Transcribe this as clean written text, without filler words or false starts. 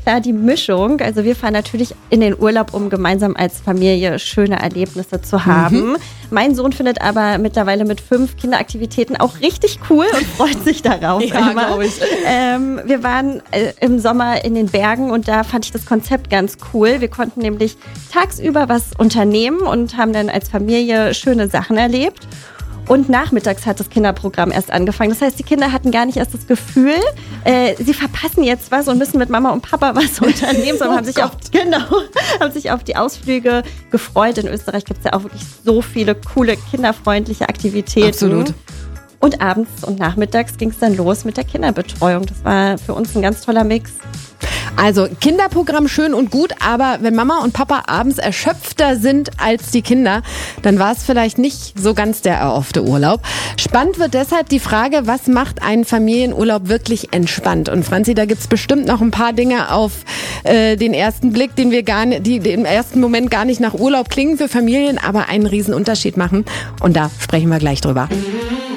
klar die Mischung. Also wir fahren natürlich in den Urlaub, um gemeinsam als Familie schöne Erlebnisse zu haben. Mein Sohn findet aber mittlerweile mit 5 Kinderaktivitäten auch richtig cool und freut sich darauf. Ja, glaube ich. Wir waren im Sommer in den Bergen und da fand ich das Konzept ganz cool. Wir konnten nämlich tagsüber was unternehmen und haben dann als Familie schöne Sachen erlebt. Und nachmittags hat das Kinderprogramm erst angefangen. Das heißt, die Kinder hatten gar nicht erst das Gefühl, sie verpassen jetzt was und müssen mit Mama und Papa was unternehmen, sondern haben sich auf die Ausflüge gefreut. In Österreich gibt es ja auch wirklich so viele coole, kinderfreundliche Aktivitäten. Absolut. Und abends und nachmittags ging es dann los mit der Kinderbetreuung. Das war für uns ein ganz toller Mix. Also Kinderprogramm schön und gut, aber wenn Mama und Papa abends erschöpfter sind als die Kinder, dann war es vielleicht nicht so ganz der erhoffte Urlaub. Spannend wird deshalb die Frage, was macht einen Familienurlaub wirklich entspannt? Und Franzi, da gibt's bestimmt noch ein paar Dinge auf den ersten Blick, die im ersten Moment gar nicht nach Urlaub klingen für Familien, aber einen riesen Unterschied machen. Und da sprechen wir gleich drüber.